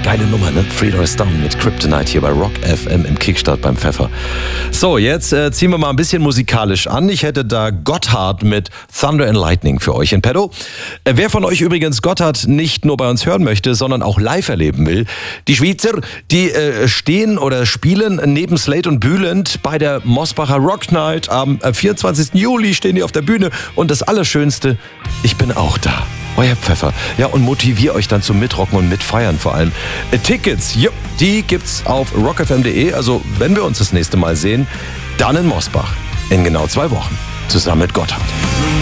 geile Nummer, ne? Three Doors Down mit Kryptonite hier bei Rock FM im Kickstart beim Pfeffer. So, jetzt ziehen wir mal ein bisschen musikalisch an. Ich hätte da Gotthard mit Thunder and Lightning für euch in petto. Wer von euch übrigens Gotthard nicht nur bei uns hören möchte, sondern auch live erleben will, die Schweizer, die stehen oder spielen neben Slate und Bülent bei der Mosbacher Rock Night. Am 24. Juli stehen die auf der Bühne und das Allerschönste, ich bin auch da. Euer Pfeffer. Ja, und motiviere euch dann zum Mitrocken und Mitfeiern vor allem. Tickets, die gibt's auf rockfm.de. Also, wenn wir uns das nächste Mal sehen, dann in Mosbach. In genau 2 Wochen. Zusammen mit Gotthard.